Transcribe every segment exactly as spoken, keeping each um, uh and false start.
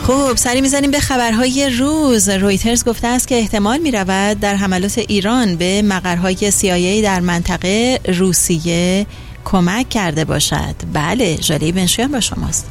خب سری میزنیم به خبرهای روز. رویترز گفته است که احتمال میرود در حملات ایران به مقرهای سی آی ای در منطقه روسیه کمک کرده باشد. بله، ژاله بنشیان با شماست.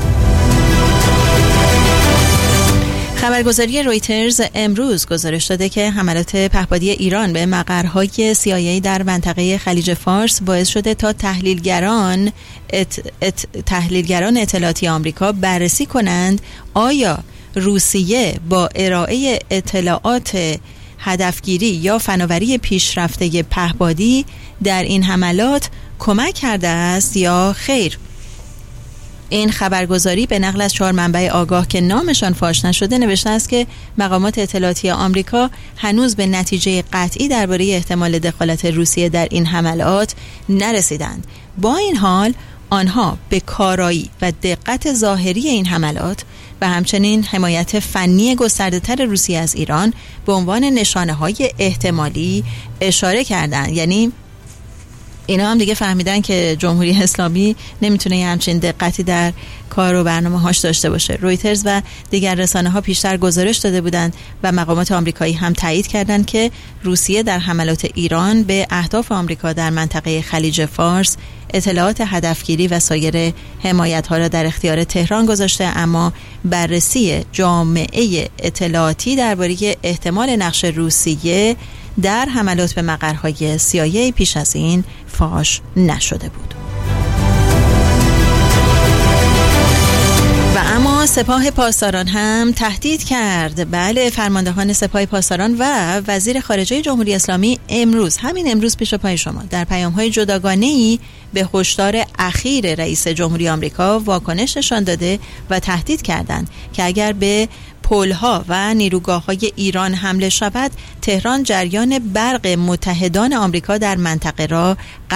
خبرگزاری رویترز امروز گزارش داده که حملات پهپادی ایران به مقرهای سی آی ای در منطقه خلیج فارس باعث شده تا تحلیلگران ات، ات، تحلیلگران اطلاعاتی آمریکا بررسی کنند آیا روسیه با ارائه اطلاعات هدفگیری یا فناوری پیشرفته پهپادی در این حملات کمک کرده است یا خیر. این خبرگزاری به نقل از چهار منبع آگاه که نامشان فاش نشده نوشته است که مقامات اطلاعاتی آمریکا هنوز به نتیجه قطعی درباره احتمال دخالت روسیه در این حملات نرسیدند. با این حال آنها به کارایی و دقت ظاهری این حملات و همچنین حمایت فنی گسترده‌تر روسیه از ایران به عنوان نشانه‌های احتمالی اشاره کردند. یعنی اینا هم دیگه فهمیدن که جمهوری اسلامی نمیتونه یه همچین دقتی در کار و برنامه هاش داشته باشه. رویترز و دیگر رسانه ها پیشتر گزارش داده بودند و مقامات آمریکایی هم تایید کردند که روسیه در حملات ایران به اهداف آمریکا در منطقه خلیج فارس اطلاعات هدفگیری و سایر حمایت ها را در اختیار تهران گذاشته، اما بررسی جامعه اطلاعاتی درباره احتمال نقش روسیه در حملات به مقرهای سی آی ای پیش از این فاش نشده بود. و اما سپاه پاسداران هم تهدید کرد. بله، فرماندهان سپاه پاسداران و وزیر خارجه جمهوری اسلامی امروز، همین امروز پیش پای شما، در پیام‌های جداگانه‌ای به هشدار اخیر رئیس جمهوری آمریکا واکنش نشان داده و تهدید کردند که اگر به پل‌ها و نیروگاه‌های ایران حمله شود، تهران جریان برق متحدان آمریکا در منطقه را